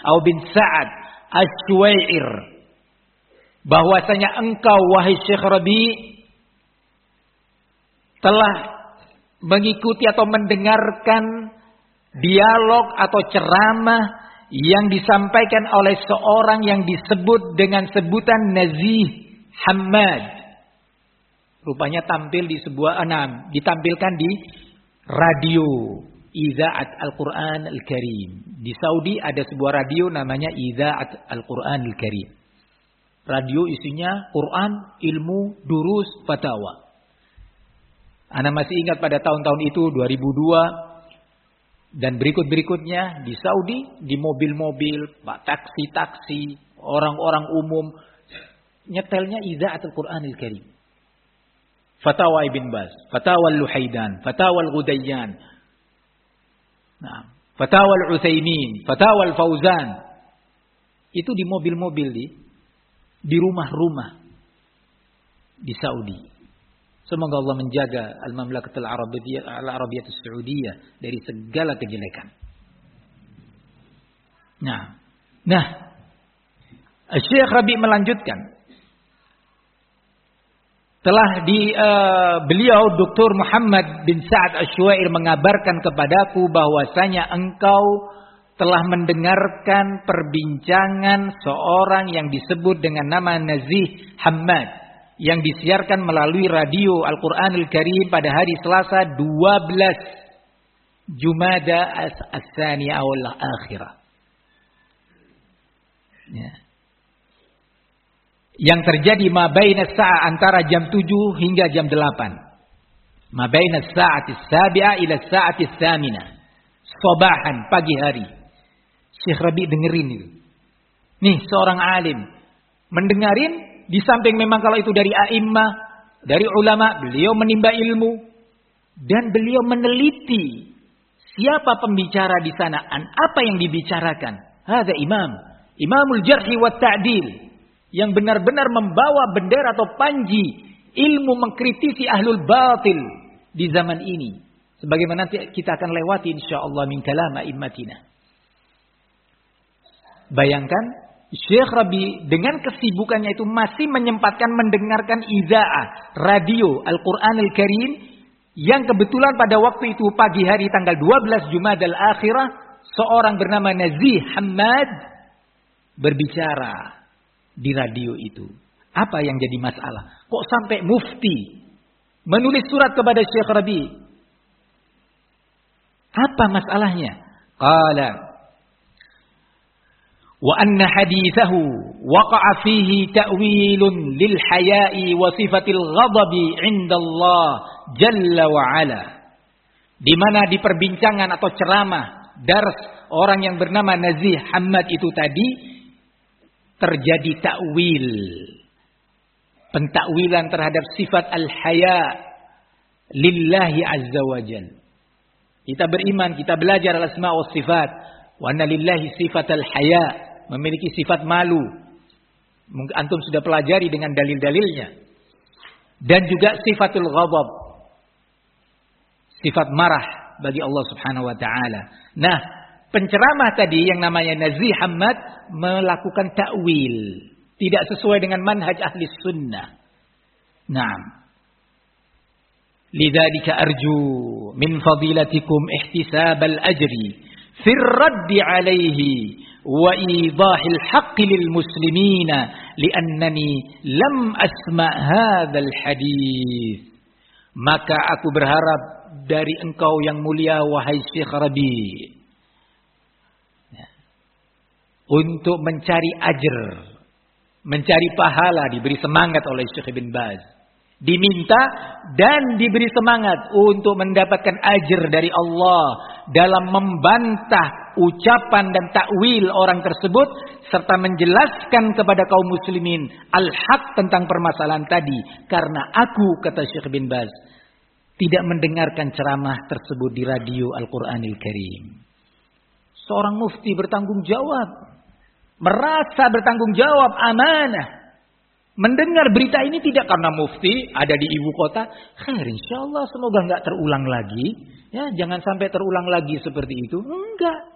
atau bin Sa'ad Asy-Syuwair, bahwasanya engkau wahai Syekh Rabi telah mengikuti atau mendengarkan dialog atau ceramah yang disampaikan oleh seorang yang disebut dengan sebutan Nazih Hammad. Rupanya tampil di sebuah ditampilkan di radio Idzaat Al-Qur'an Al-Karim. Di Saudi ada sebuah radio namanya Idzaat Al-Qur'an Al-Karim. Radio isinya Quran, ilmu, durus, fatwa. Ana masih ingat pada tahun-tahun itu 2002 dan berikut-berikutnya di Saudi, di mobil-mobil, taksi-taksi, orang-orang umum nyetelnya Idzaat Al-Qur'an Al-Karim. Fatawa Ibn Baz, Fatawa Al-Luhaidan, Fatawa Al-Ghudayyan, Fatawa Al-Utsaimin, Fatawa Al-Fauzan. Itu di mobil-mobil di rumah-rumah di Saudi. Semoga Allah menjaga Al-Mamlakatul Arabiyyah As-Saudiyah dari segala kejelekan. Nah, Syekh Rabi melanjutkan. Telah beliau Dr. Muhammad bin Sa'ad Asy-Syuwair mengabarkan kepadaku bahwasanya engkau telah mendengarkan perbincangan seorang yang disebut dengan nama Nazih Hammad yang disiarkan melalui radio Al-Qur'anul Karim pada hari Selasa 12 Jumada As-Tsaniyah awal akhirah. Ya. Yang terjadi mabaina sa'a antara jam 7 hingga jam 8. Mabaina sa'ati as-sabi'ah ila sa'ati ats-tsaminah. Sabahan, pagi hari. Syekh Rabi dengerin itu. Nih seorang alim mendengarin. Di samping memang kalau itu dari a'immah, dari ulama, beliau menimba ilmu. Dan beliau meneliti siapa pembicara di sana, apa yang dibicarakan. Hadza imamul jarhi wa ta'dil. Yang benar-benar membawa bendera atau panji ilmu mengkritisi ahlul batil di zaman ini. Sebagaimana nanti kita akan lewati insyaallah min kalam a'immatina. Bayangkan Syekh Rabi dengan kesibukannya itu masih menyempatkan mendengarkan idza'ah radio Al-Qur'an Al-Karim yang kebetulan pada waktu itu pagi hari tanggal 12 Jumadal Akhirah seorang bernama Nazih Hammad berbicara di radio itu. Apa yang jadi masalah? Kok sampai mufti menulis surat kepada Syekh Rabi? Apa masalahnya? Qala wa anna hadithahu waqa'a fihi ta'wilun lil haya'i wa sifatil ghadabi 'inda Allah jalla wa 'ala. Di mana di perbincangan atau ceramah dars orang yang bernama Nazih Hammad itu tadi terjadi takwil, pentakwilan terhadap sifat al-haya lillahi azza wa jalla. Kita beriman, kita belajar al-asma wa sifat. Wa anna lillahi sifat al-haya, memiliki sifat malu. Mungkin antum sudah pelajari dengan dalil-dalilnya. Dan juga sifatul ghadab, sifat marah bagi Allah Subhanahu wa taala. Nah, penceramah tadi yang namanya Nazih Hammad melakukan takwil, tidak sesuai dengan manhaj ahli sunnah. Naam. Lidzalika arju min fadilatikum ihtisab al-ajri fi ar-radd alayhi wa idahil haqqi lil muslimina liannani lam asma' hadzal hadits. Maka aku berharap dari engkau yang mulia wahai Syekh Rabi untuk mencari ajr, mencari pahala, diberi semangat oleh Syekh Ibn Baz. Diminta dan diberi semangat untuk mendapatkan ajr dari Allah dalam membantah ucapan dan takwil orang tersebut serta menjelaskan kepada kaum muslimin al-haq tentang permasalahan tadi. Karena aku, kata Syekh Ibn Baz, tidak mendengarkan ceramah tersebut di radio Al-Qur'anil Karim. Seorang mufti bertanggung jawab, merasa bertanggung jawab, amanah. Mendengar berita ini tidak karena mufti ada di ibu kota. Khair, insyaallah semoga enggak terulang lagi. Ya, jangan sampai terulang lagi seperti itu. Enggak.